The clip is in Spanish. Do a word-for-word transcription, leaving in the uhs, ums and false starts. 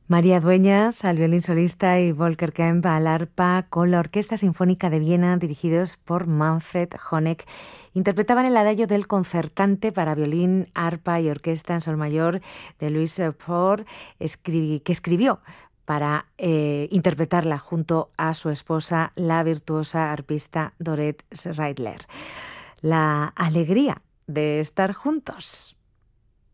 María Dueñas al violín solista y Volker Kemp al arpa con la Orquesta Sinfónica de Viena, dirigidos por Manfred Honeck, interpretaban el adagio del concertante para violín, arpa y orquesta en sol mayor de Louis Paul, que escribió para eh, interpretarla junto a su esposa, la virtuosa arpista Dorette Schreidler. La alegría de estar juntos.